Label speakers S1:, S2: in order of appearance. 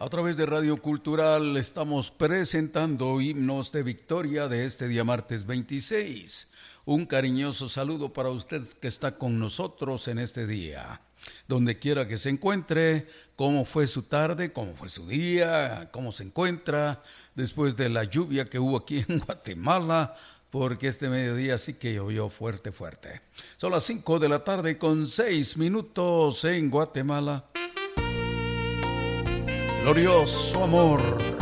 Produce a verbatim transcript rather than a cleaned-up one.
S1: A través de Radio Cultural estamos presentando himnos de victoria de este día martes veintiséis. Un cariñoso saludo para usted que está con nosotros en este día. Donde quiera que se encuentre, cómo fue su tarde, cómo fue su día, cómo se encuentra después de la lluvia que hubo aquí en Guatemala, porque este mediodía sí que llovió fuerte, fuerte. Son las cinco de la tarde con seis minutos en Guatemala. Glorioso amor.